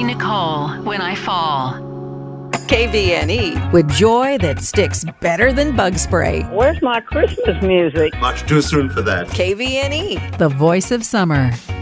Kathy Nicole, When I Fall. KVNE, with joy that sticks better than bug spray. Where's my Christmas music? Much too soon for that. KVNE, the voice of summer.